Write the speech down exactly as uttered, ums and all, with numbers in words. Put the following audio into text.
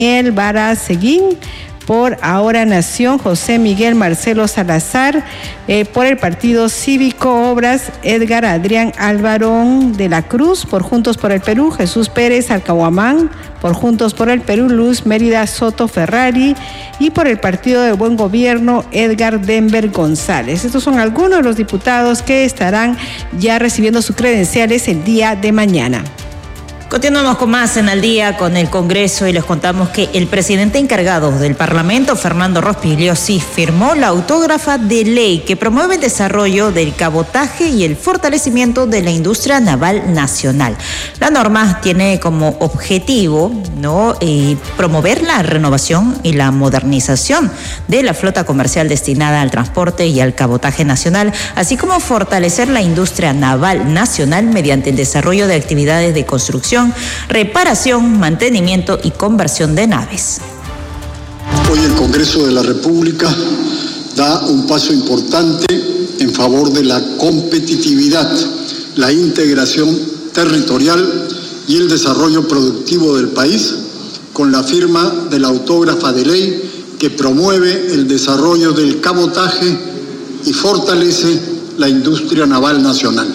Daniel Baraceguín. Por Ahora Nación, José Miguel Marcelo Salazar. Eh, por el Partido Cívico Obras, Edgar Adrián Alvarón de la Cruz. Por Juntos por el Perú, Jesús Pérez Alcahuamán. Por Juntos por el Perú, Luz Mérida Soto Ferrari. Y por el Partido del Buen Gobierno, Edgar Denver González. Estos son algunos de los diputados que estarán ya recibiendo sus credenciales el día de mañana. Continuamos con más en Al Día con el Congreso y les contamos que el presidente encargado del Parlamento, Fernando Rospigliosi, firmó la autógrafa de ley que promueve el desarrollo del cabotaje y el fortalecimiento de la industria naval nacional. La norma tiene como objetivo, ¿no?, eh, promover la renovación y la modernización de la flota comercial destinada al transporte y al cabotaje nacional, así como fortalecer la industria naval nacional mediante el desarrollo de actividades de construcción, reparación, mantenimiento y conversión de naves. Hoy el Congreso de la República da un paso importante en favor de la competitividad, la integración territorial y el desarrollo productivo del país con la firma de la autógrafa de ley que promueve el desarrollo del cabotaje y fortalece la industria naval nacional.